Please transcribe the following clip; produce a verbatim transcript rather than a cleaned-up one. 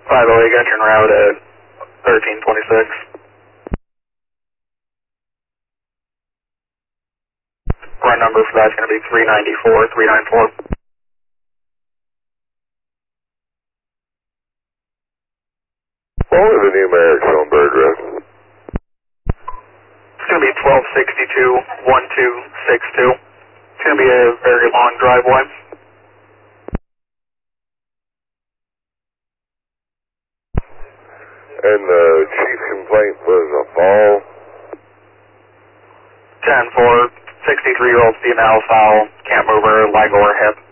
five oh eight, got your route at thirteen twenty-six. Run number for that's going to be three ninety-four, three ninety-four. What were the numerics on bird rest? It's going to be twelve sixty-two, one two six two. It's going to be a very long driveway. And the chief complaint was a fall? ten four, sixty-three-year-old female foul, can't move her leg or hip.